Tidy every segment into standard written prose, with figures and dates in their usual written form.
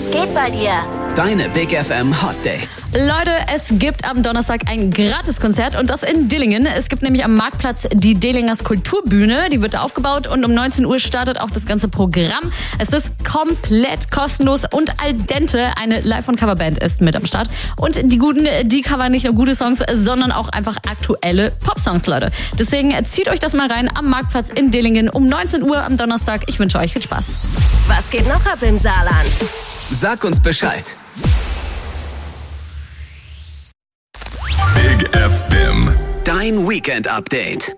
Was geht bei dir? Deine Big FM Hot Dates. Leute, es gibt am Donnerstag ein Gratiskonzert und das in Dillingen. Es gibt nämlich am Marktplatz die Dillingers Kulturbühne. Die wird aufgebaut und um 19 Uhr startet auch das ganze Programm. Es ist komplett kostenlos und Al Dente, eine Live- und Coverband, ist mit am Start. Und die Guten, die covern nicht nur gute Songs, sondern auch einfach aktuelle Popsongs, Leute. Deswegen zieht euch das mal rein am Marktplatz in Dillingen um 19 Uhr am Donnerstag. Ich wünsche euch viel Spaß. Was geht noch ab im Saarland? Sag uns Bescheid. Big FM. Dein Weekend-Update.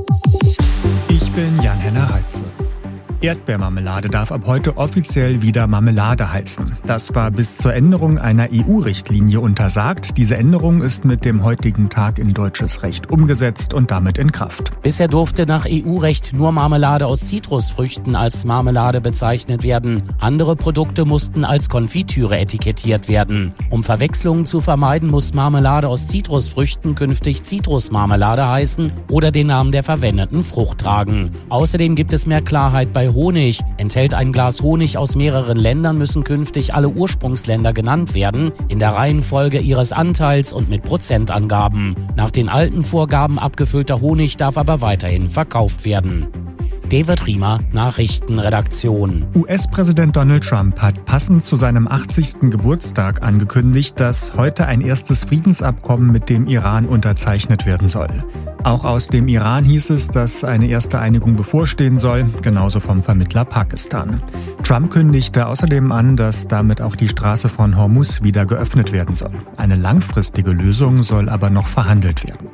Ich bin Jan-Henner Heitze. Erdbeermarmelade darf ab heute offiziell wieder Marmelade heißen. Das war bis zur Änderung einer EU-Richtlinie untersagt. Diese Änderung ist mit dem heutigen Tag in deutsches Recht umgesetzt und damit in Kraft. Bisher durfte nach EU-Recht nur Marmelade aus Zitrusfrüchten als Marmelade bezeichnet werden. Andere Produkte mussten als Konfitüre etikettiert werden. Um Verwechslungen zu vermeiden, muss Marmelade aus Zitrusfrüchten künftig Zitrusmarmelade heißen oder den Namen der verwendeten Frucht tragen. Außerdem gibt es mehr Klarheit bei Honig. Enthält ein Glas Honig aus mehreren Ländern, müssen künftig alle Ursprungsländer genannt werden, in der Reihenfolge ihres Anteils und mit Prozentangaben. Nach den alten Vorgaben abgefüllter Honig darf aber weiterhin verkauft werden. David Riemer, Nachrichtenredaktion. US-Präsident Donald Trump hat passend zu seinem 80. Geburtstag angekündigt, dass heute ein erstes Friedensabkommen mit dem Iran unterzeichnet werden soll. Auch aus dem Iran hieß es, dass eine erste Einigung bevorstehen soll, genauso vom Vermittler Pakistan. Trump kündigte außerdem an, dass damit auch die Straße von Hormuz wieder geöffnet werden soll. Eine langfristige Lösung soll aber noch verhandelt werden.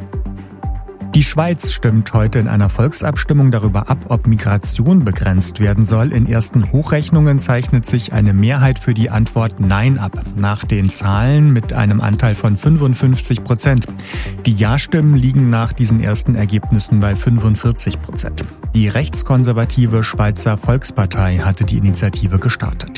Die Schweiz stimmt heute in einer Volksabstimmung darüber ab, ob Migration begrenzt werden soll. In ersten Hochrechnungen zeichnet sich eine Mehrheit für die Antwort Nein ab. Nach den Zahlen mit einem Anteil von 55%. Die Ja-Stimmen liegen nach diesen ersten Ergebnissen bei 45%. Die rechtskonservative Schweizer Volkspartei hatte die Initiative gestartet.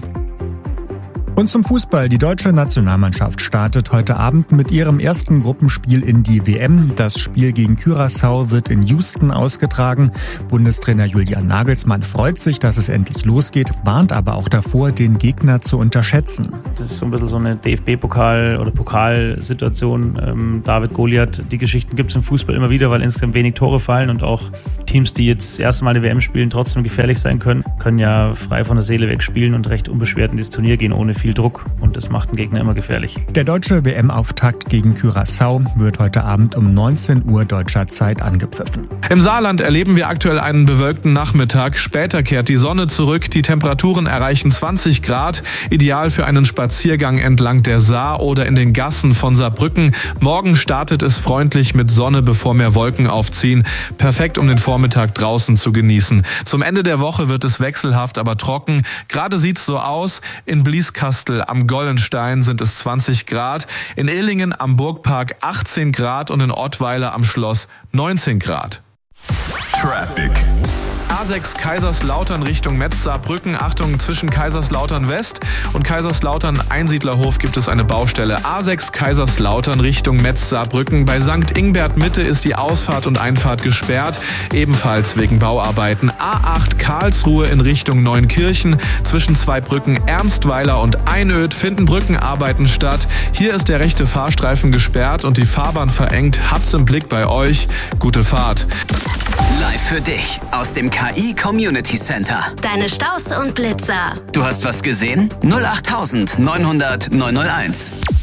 Und zum Fußball. Die deutsche Nationalmannschaft startet heute Abend mit ihrem ersten Gruppenspiel in die WM. Das Spiel gegen Curaçao wird in Houston ausgetragen. Bundestrainer Julian Nagelsmann freut sich, dass es endlich losgeht, warnt aber auch davor, den Gegner zu unterschätzen. Das ist so ein bisschen so eine DFB-Pokal- oder Pokalsituation. David Goliath, die Geschichten gibt es im Fußball immer wieder, weil insgesamt wenig Tore fallen und auch Teams, die jetzt das erste Mal eine WM spielen, trotzdem gefährlich sein können ja frei von der Seele weg spielen und recht unbeschwert in dieses Turnier gehen, ohne viel Druck, und das macht den Gegner immer gefährlich. Der deutsche WM-Auftakt gegen Curaçao wird heute Abend um 19 Uhr deutscher Zeit angepfiffen. Im Saarland erleben wir aktuell einen bewölkten Nachmittag. Später kehrt die Sonne zurück. Die Temperaturen erreichen 20 Grad. Ideal für einen Spaziergang entlang der Saar oder in den Gassen von Saarbrücken. Morgen startet es freundlich mit Sonne, bevor mehr Wolken aufziehen. Perfekt, um den Vormittag draußen zu genießen. Zum Ende der Woche wird es wechselhaft, aber trocken. Gerade sieht's so aus. In Blieskastel am Gollenstein sind es 20 Grad. In Illingen am Burgpark 18 Grad und in Ottweiler am Schloss 19 Grad. Traffic. A6 Kaiserslautern Richtung Metz-Saarbrücken. Achtung, zwischen Kaiserslautern West und Kaiserslautern Einsiedlerhof gibt es eine Baustelle. A6 Kaiserslautern Richtung Metz-Saarbrücken. Bei St. Ingbert Mitte ist die Ausfahrt und Einfahrt gesperrt, ebenfalls wegen Bauarbeiten. A8 Karlsruhe in Richtung Neunkirchen. Zwischen zwei Brücken Ernstweiler und Einöd finden Brückenarbeiten statt. Hier ist der rechte Fahrstreifen gesperrt und die Fahrbahn verengt. Habt's im Blick bei euch. Gute Fahrt. Live für dich aus dem KI Community Center. Deine Staus und Blitzer. Du hast was gesehen? 08900 901.